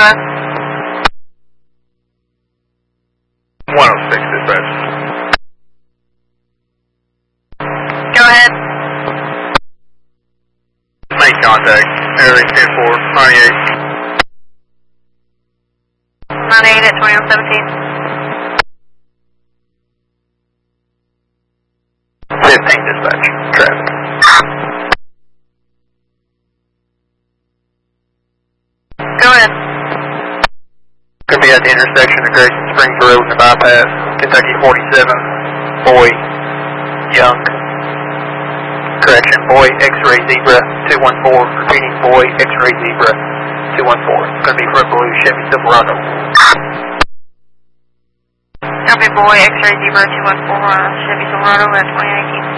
5. 106 dispatch. Go ahead. Make contact. Area 10-4, 98. 98 at 2117. 15 dispatch. Traffic. Go ahead. Could be at the intersection of Grayson Springs Road and the bypass. Kentucky 47. Boy. Young. Correction. Boy. X-ray zebra 214. Repeating. Boy. X-ray zebra 214. Going to be for a blue Chevy Silverado. Copy, boy. X-ray zebra 214 Chevy Silverado at 2018.